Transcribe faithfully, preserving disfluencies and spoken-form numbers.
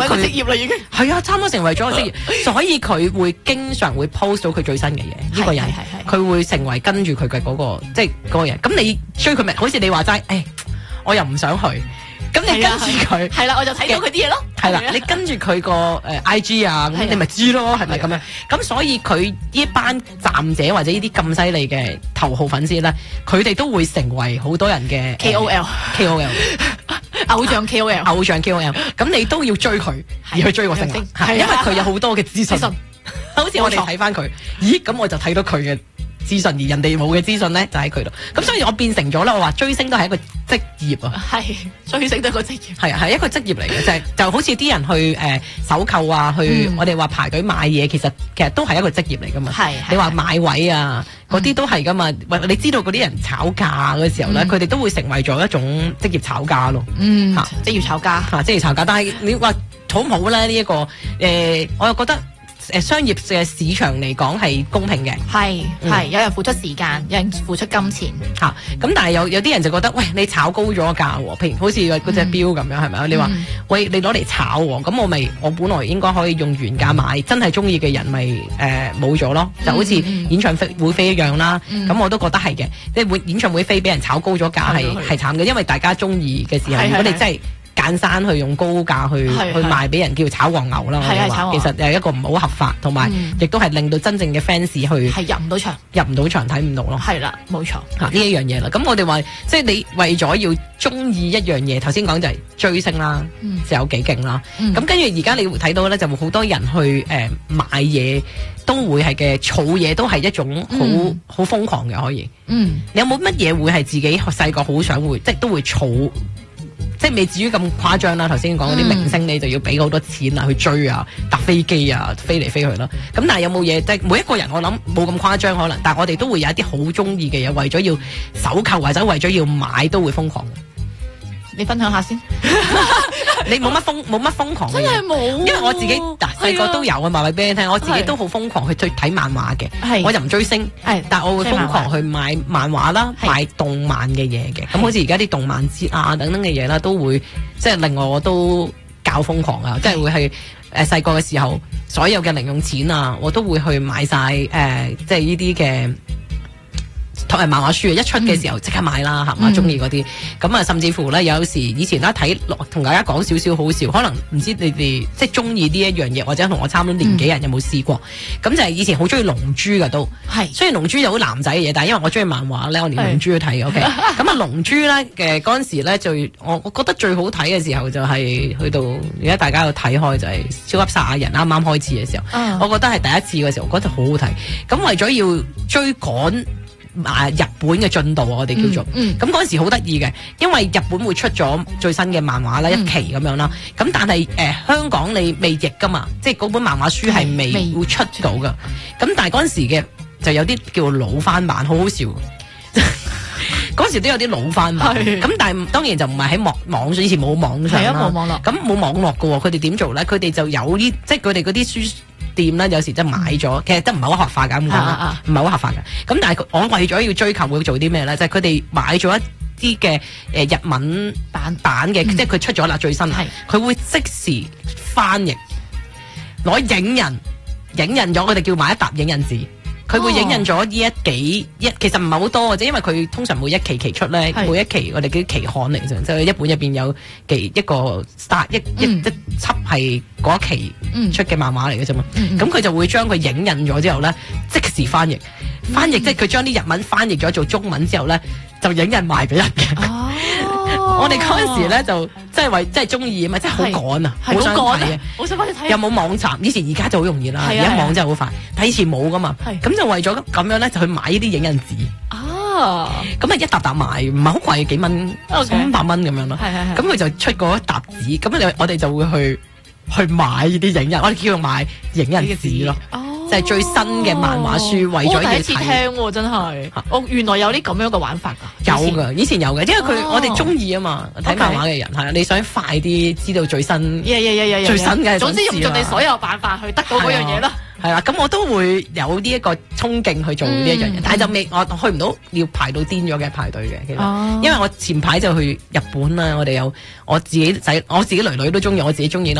為個職業啦已經。 係啊，差唔多成為咗個職業，所以佢會經常會 post 到佢最新嘅嘢。呢個人佢會成為跟住佢嘅嗰個即係嗰個人。咁你追佢咪好似你話齋，誒，我又唔想去。咁你跟住佢， 係啦，我就睇到佢啲嘢咯。 係啦，你跟住佢個誒 I G 啊，咁你咪知咯，係咪咁樣？咁所以佢呢班站者或者呢啲咁犀利嘅頭號粉絲咧，佢哋都會成為好多人嘅 K O L，K O L， 偶像 K O L， 偶像 K O L。咁你都要追佢，而去追個星啦，因為佢有好多嘅資訊。好似我哋睇翻佢，咦？咁我就睇到佢嘅資訊，而人哋冇嘅資訊咧就喺佢度。咁所以我變成咗咧，我話追星都係一個職業啊。 係追星都係一個職業。 係啊，係一個職業嚟嘅，就係、是、就好似啲人去誒搜購啊，去、嗯、我哋話排隊買嘢，其實其實都係一個職業嚟噶嘛。係你話買位啊，嗰啲都係噶嘛。喂、嗯，你知道嗰啲人炒價嘅時候咧，佢、嗯、哋都會成為咗一種職業炒家咯。嗯，嚇，職業炒家嚇，職業炒家。但係你話好唔好咧？呢、這、一個誒、呃，我又覺得。誒商業嘅市場嚟講係公平嘅，係係、嗯、有人付出時間，有人付出金錢嚇。咁、啊、但係有有啲人就覺得，喂，你炒高咗價喎，譬如好似嗰隻錶咁樣，係咪啊？你話，喂，你攞嚟炒喎，咁我咪我本來應該可以用原價買，真係中意嘅人咪誒冇咗咯，就好似演唱會飛一樣啦。咁、嗯、我都覺得係嘅，即係會演唱會飛俾人炒高咗價係係慘嘅，因為大家中意嘅時候，如果你真係揀山去用高價去去賣俾人，叫炒黃牛啦。我哋話其實係一個唔好合法，同埋亦都係令到真正嘅 fans 去係入唔到場，入唔到場睇唔到咯。係啦，冇錯嚇呢一樣嘢啦。咁我哋話即係你為咗要中意一樣嘢，頭先講就係追星啦，嗯、就有幾勁啦。咁跟住而家你會睇到咧，就會好多人去誒、呃、買嘢，都會係嘅，儲嘢都係一種好好瘋狂嘅可以。嗯，你有冇乜嘢會係自己細個好想會，即係都會儲？即係未至於咁誇張啦，頭先講嗰啲明星你就要俾好多錢啊去追啊，搭飛機啊，飛嚟飛去啦。咁但係有冇嘢？即係每一個人我諗冇咁誇張可能，但係我哋都會有一啲好中意嘅嘢，為咗要搜購或者為咗要買都會瘋狂。你分享下先。你冇乜瘋冇乜瘋狂嘅嘢，真係冇。因為我自己嗱細個都有啊，話俾你聽，我自己都好瘋狂去追睇漫畫嘅。我就唔追星，但係我會瘋狂去買漫畫啦，買動漫嘅嘢嘅。咁好似而家啲動漫節啊等等嘅嘢啦，都會即係令我都較瘋狂啊！即係會係誒細個嘅時候，所有嘅零用錢啊，我都會去買晒誒、呃，即係呢啲嘅。誒漫畫書一出嘅時候即刻買啦，係嘛？中意嗰啲咁啊，甚至乎咧有時以前咧睇同大家講少少好笑，可能唔知你哋即係中意呢一樣嘢，或者同我差唔多年紀人有冇試過？咁、嗯、就係以前好中意龍珠㗎都係，雖然龍珠就好男仔嘅嘢，但係因為我中意漫畫咧，我連龍珠都睇嘅。OK，咁啊龍珠咧嘅嗰陣時咧就我我覺得最好睇嘅時候就係去到而家大家有睇開就係超級賽亞人啱啱開始嘅時候，嗯、我覺得係第一次嘅時候，我覺得好好睇。咁為咗要追趕。啊！日本嘅進度我哋叫做，咁嗰陣時好得意嘅，因為日本會出咗最新嘅漫畫啦，嗯、一期咁樣啦。咁但係誒、呃、香港你未譯噶嘛，即係嗰本漫畫書係未會出到噶。咁但係嗰陣時嘅就有啲叫老翻版，好好笑。嗰時都有啲老翻版，咁但係當然就唔係喺網網上，以前冇網上啦，冇網絡，咁冇網絡噶喎。佢哋點做咧？佢哋就有啲，即係佢哋嗰啲書店咧，有時真係買咗，其實都唔係好合法㗎咁講，唔係好合法㗎。咁但係我為咗要追求會做啲咩咧？就係佢哋買咗一啲嘅誒日文版版嘅，嗯、即係佢出咗啦最新，佢會即時翻譯，攞影印影印咗，佢哋叫買一沓影印紙。佢會影印咗呢一幾一，其實唔係好多嘅啫，因為佢通常每一期期出咧，每一期我哋啲期刊嚟啫，就係、是、一本入邊有幾一個 start 一、嗯、一一輯係嗰一期出嘅漫畫嚟嘅啫嘛。咁、嗯、佢就會將佢影印咗之後咧，即時翻譯，翻譯、嗯、即係佢將啲日文翻譯咗做中文之後咧，就影印賣俾人嘅。哦我哋嗰陣時咧就即係為即係中意啊嘛，即係好趕啊，好想睇嘅，好想翻去睇。有冇網站？以前而家就好容易啦，而家網真係好快。但係以前冇噶嘛，咁就為咗咁樣咧，就去買呢啲影印紙。哦，咁啊一沓沓買，唔係好貴，幾蚊，五百蚊咁樣咯。係係係。咁佢就出嗰一沓紙，咁你我哋就會去去買呢啲影印，我哋叫佢買影印紙咯。就係最新嘅漫畫書，為咗要睇。我第一次聽喎，真係。我原來有啲咁樣嘅玩法㗎。有㗎，以前有嘅，因為佢我哋中意啊嘛，睇漫畫嘅人係啊，你想快啲知道最新，最新嘅。總之用盡你所有辦法去得到嗰樣嘢啦。係啦，咁我都會有呢一個衝勁去做呢一樣嘢，但係就未我去唔到，要排到癲咗嘅排隊嘅。其實，因為我前排就去日本啦，我哋有我自己仔，我自己女女都中意，我自己中意咯。